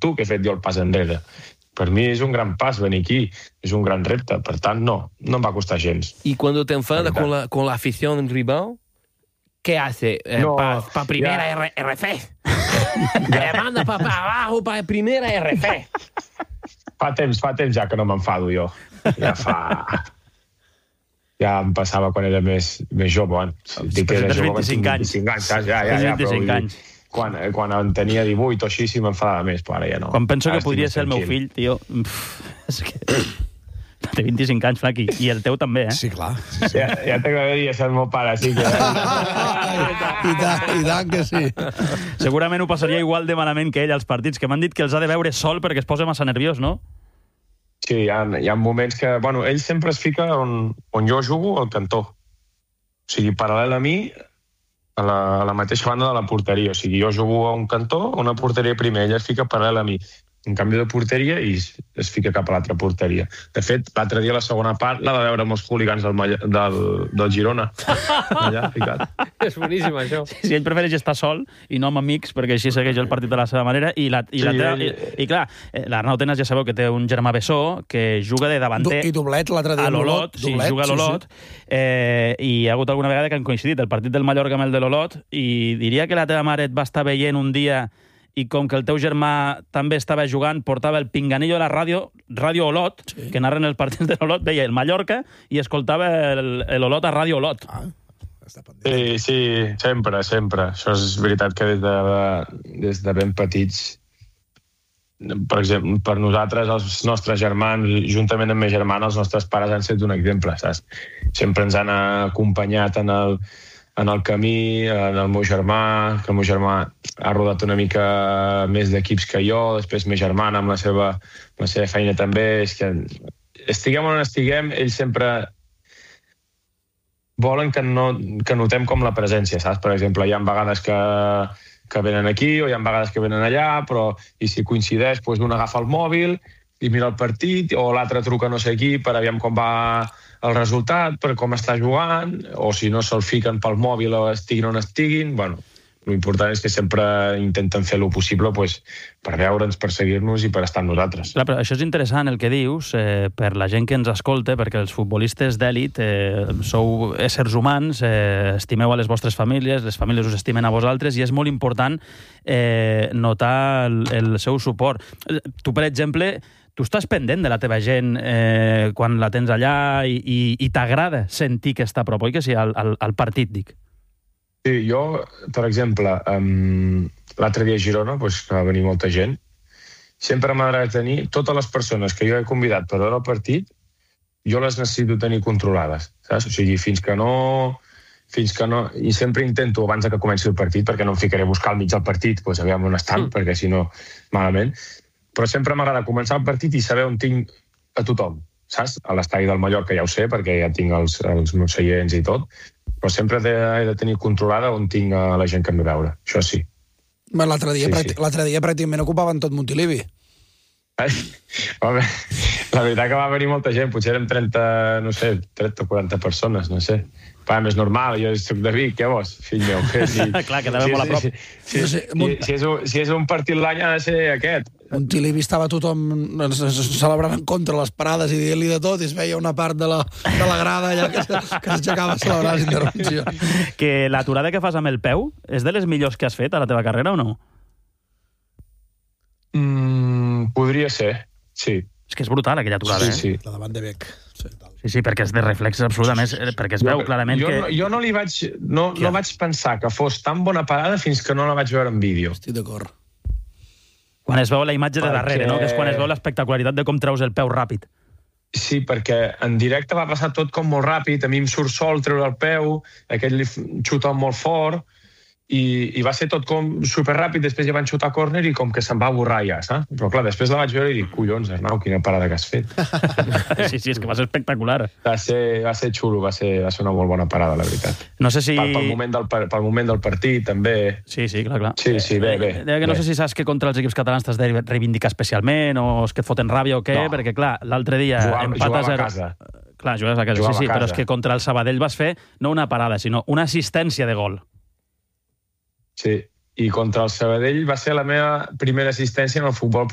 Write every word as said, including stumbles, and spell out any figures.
tu que he fet jo el pas enrere. Per mi és un gran pas venir aquí, és un gran repte, per tant, no, no em va costar gens. ¿Y cuando te enfadas con la, con la afición rival, qué hace? Eh, No, para pa primera ya. R F. Le manda para pa abajo para primera R F. Fa temps, fa temps ja que no m'enfado jo. Ja fa... Ja em passava quan era més, més jove. Bueno, dic que era jove, vint-i-cinc anys. vint-i-cinc anys, saps? Ja, ja, ja, però vint-i-cinc anys. Quan, quan en tenia divuit o així sí m'enfadava més, però ara ja no. Quan penso Ara que podria estic ser el meu tranquil. fill, tio... Pff, és que... Té vint-i-cinc anys, Flaqui, i el teu també, eh? Sí, clar. Sí, sí. Ja, ja t'agradaria ser el meu pare, sí que... I tant, i tant que sí. Segurament ho passaria igual de malament que ell als partits, que m'han dit que els ha de veure sol perquè es posa massa nerviós, no? Sí, hi ha, hi ha moments que... Bueno, ell sempre es fica on, on jo jugo al cantó. O sigui, paral·lel a mi, a la, a la mateixa banda de la porteria. O sigui, jo jugo a un cantó, a una porteria primer, ell es fica paral·lel a mi. En canvi de porteria i es fica cap a l'altra porteria. De fet, l'altre dia la segona part l'ha de veure amb els hooligans del, del, del Girona. Allà, ficat. És boníssim, això. Sí, sí, ell prefereix estar sol i no amb amics, perquè així segueix el partit de la seva manera. I, la, i, Sí, la teva, ell- i, i clar, eh, l'Arnau Tenas ja sabeu que té un germà bessó que juga de davanter... I doblet l'altre dia. a l'Olot, sí, doblet, juga a l'Olot, sí, sí. eh, i hi ha hagut alguna vegada que han coincidit el partit del Mallorca amb el de l'Olot, i diria que la teva mare et va estar veient un dia i com que el teu germà també estava jugant, portava el pinganillo de la ràdio, Ràdio Olot, sí. que narren els partits de l'Olot, veia el Mallorca i escoltava l'Olot a Ràdio Olot. Ah, està pendent. Sí, sí, sempre, sempre. Això és veritat que des de, des de ben petits, per exemple, per nosaltres, els nostres germans, juntament amb mes germana, els nostres pares han estat un exemple, saps? Sempre ens han acompanyat en el, en el camí, en el meu germà, que el meu germà ha rodat una mica més d'equips que jo, després mes germana amb la seva, amb la seva feina també. És que estiguem on estiguem, ells sempre volen que, no, que notem com la presència, saps? Per exemple, hi ha vegades que, que venen aquí o hi ha vegades que venen allà, però i si coincideix, doncs un agafa el mòbil i mira el partit, o l'altre truca no sé qui per aviam com va el resultat, per com està jugant, o si no se'l fiquen pel mòbil o estiguin on estiguin. Bueno, l'important és que sempre intenten fer el possible pues, per veure'ns, per seguir-nos i per estar amb nosaltres. Clar, però això és interessant el que dius eh, per la gent que ens escolta, perquè els futbolistes d'èlit eh, sou éssers humans, eh, estimeu a les vostres famílies, les famílies us estimen a vosaltres, i és molt important eh, notar el, el seu suport. Tu, per exemple, tu estàs pendent de la teva gent eh, quan la tens allà i, i, i t'agrada sentir que està a prop, oi que sí, al, al, al partit, dic? Sí, jo, per exemple, um, l'altre dia a Girona, doncs, que va venir molta gent, sempre m'agrada tenir totes les persones que jo he convidat per veure el partit, jo les necessito tenir controlades, saps? O sigui, fins que no... fins que no... I sempre intento, abans que comenci el partit, perquè no em ficaré a buscar al mig del partit, doncs aviam on estan, mm. perquè si no, malament. Però sempre m'agrada començar el partit i saber on tinc a tothom, saps? A l'estadi del Mallorca ja ho sé, perquè ja tinc els, els meus seients i tot, però sempre he de, he de tenir controlada on tinc la gent que em ve a veure, això sí. L'altre dia, Sí, sí. l'altre dia pràcticament ocupaven tot Montilivi. Ai, home, la veritat que va venir molta gent, potser érem trenta, no sé, trenta o quaranta persones, no sé. Va, més normal, jo soc de Vic, què vols, fill meu? Que si, Clar, que t'havem molt a prop. Si, si, No si, sé, si, Mont- si, és un, si és un partit l'any ha de ser aquest. Montilivi estava tothom es- es- celebrant en contra les parades i dient-li de tot, i es veia una part de la, de la grada allà que, s- que s'aixecava a celebrar les intervencions. Que l'aturada que fas amb el peu és de les millors que has fet a la teva carrera o no? Mm, podria ser, sí. És que és brutal, aquella aturada, Sí, eh? sí. La davant de Bec. Sí, tal. Sí, sí, perquè és de reflex absolutament, eh, perquè es veu clarament jo, que... no, jo no li vaig, no, no vaig pensar que fos tan bona parada fins que no la vaig veure en vídeo. Estic d'acord. Quan es veu la imatge de Perquè- darrere, no? Que és quan es veu l'espectacularitat de com treus el peu ràpid. Sí, perquè en directe va passar tot com molt ràpid, a mi em surt sol treure el peu, aquell li f- xuta molt fort, i, i va ser tot com superràpid, després ja van xutar a córner i com que se'n va borrar ja, saps? Però clar, després la vaig veure i dic, collons, Arnau, quina parada que has fet. Sí, sí, és que va ser espectacular. Va ser, va ser xulo, va ser, va ser una molt bona parada, la veritat. No sé si... Pel, pel, moment del, par- pel moment del partit, també. Sí, sí, clar, clar. Sí, sí, bé, bé. Deia que no bé. sé si saps que contra els equips catalans t'has de reivindicar especialment o és que et foten ràbia o què, No. perquè clar, l'altre dia Jugava- empat a jugava a zero... casa. Clar, jugaves a casa, Jugava sí, sí, a però casa. és que contra el Sabadell vas fer no una parada, sinó una assistència de gol. Sí, i contra el Sabadell va ser la meva primera assistència en el futbol